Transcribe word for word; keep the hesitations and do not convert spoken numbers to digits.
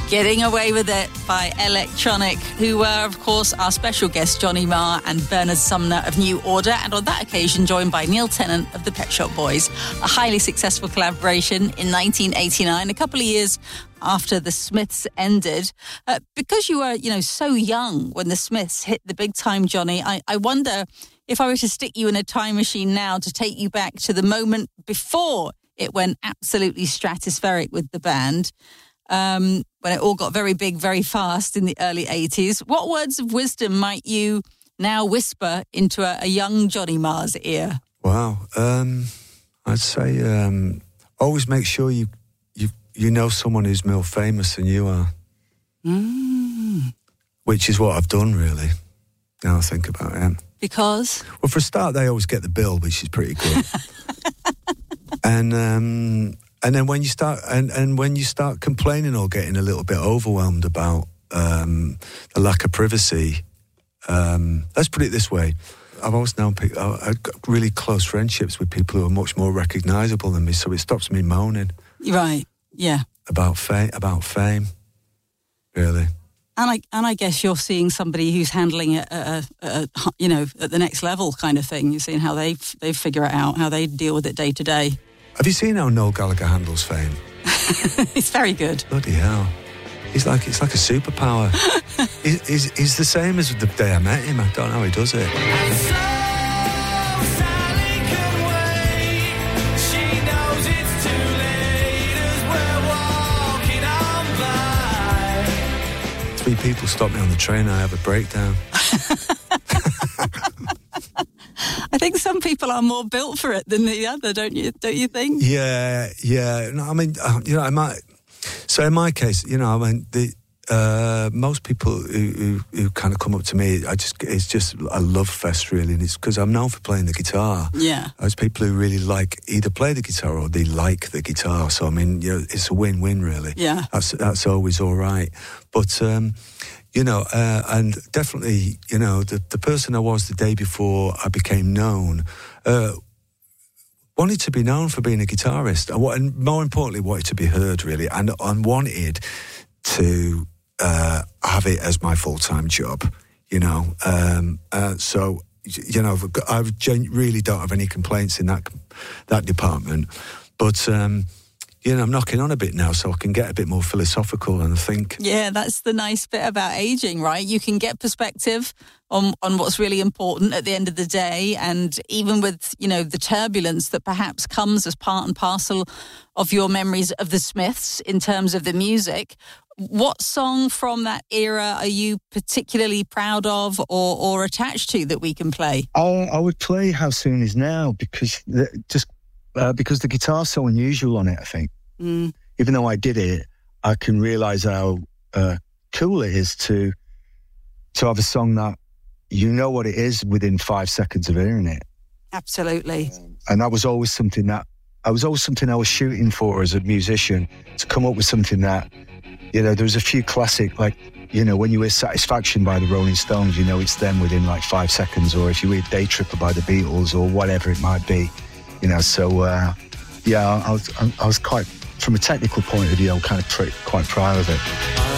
Getting Away With It by Electronic, who were, of course, our special guests, Johnny Marr and Bernard Sumner of New Order, and on that occasion joined by Neil Tennant of the Pet Shop Boys. A highly successful collaboration in nineteen eighty-nine, a couple of years after the Smiths ended. Uh, because you were, you know, so young when the Smiths hit the big time, Johnny, I, I wonder if I were to stick you in a time machine now to take you back to the moment before it went absolutely stratospheric with the band, um, when it all got very big, very fast in the early eighties. What words of wisdom might you now whisper into a, a young Johnny Marr's ear? Wow. Um, I'd say um, always make sure you, you you know someone who's more famous than you are. Mm. Which is what I've done, really, now I think about it. Because? Well, for a start, they always get the bill, which is pretty good. and um, and then when you start and, and when you start complaining or getting a little bit overwhelmed about um, the lack of privacy, um, let's put it this way: I've always known people. I've got really close friendships with people who are much more recognisable than me, so it stops me moaning. Right. Yeah. About fame. About fame. Really. And I and I guess you're seeing somebody who's handling it, at a, a, a, you know, at the next level kind of thing. You're seeing how they they figure it out, how they deal with it day to day. Have you seen how Noel Gallagher handles fame? It's very good. Bloody hell! He's like it's like a superpower. he's, he's he's the same as the day I met him. I don't know how he does it. Three people stop me on the train, I have a breakdown. I think some people are more built for it than the other, don't you? Don't you think? Yeah, yeah. No, I mean, uh, you know, I might. So in my case, you know, I mean, the uh, most people who, who who kind of come up to me, I just it's just a love fest, really, and it's because I'm known for playing the guitar. Yeah. There's people who really like either play the guitar or they like the guitar. So I mean, you know, it's a win-win, really. Yeah. That's that's always all right, but. Um, You know, uh, and definitely, you know, the, the person I was the day before I became known uh, wanted to be known for being a guitarist. And, what, and more importantly, wanted to be heard, really, and, and wanted to uh, have it as my full-time job, you know. Um, uh, so, you know, I really don't have any complaints in that that department. But... Um, You know, I'm knocking on a bit now, so I can get a bit more philosophical and think. Yeah, that's the nice bit about aging, right? You can get perspective on, on what's really important at the end of the day. And even with, you know, the turbulence that perhaps comes as part and parcel of your memories of the Smiths in terms of the music, what song from that era are you particularly proud of or, or attached to that we can play? I, I would play How Soon Is Now because the, just... Uh, because the guitar's so unusual on it, I think. Mm. Even though I did it, I can realise how uh, cool it is to to have a song that you know what it is within five seconds of hearing it. Absolutely. Um, and that was always something that I was always something I was shooting for as a musician, to come up with something that, you know, there was a few classic, like, you know, when you hear Satisfaction by the Rolling Stones, you know it's them within like five seconds, or if you hear Day Tripper by the Beatles or whatever it might be. You know, so, uh, yeah, I was, I was quite, from a technical point of view, I'm kind of pretty, quite proud of it.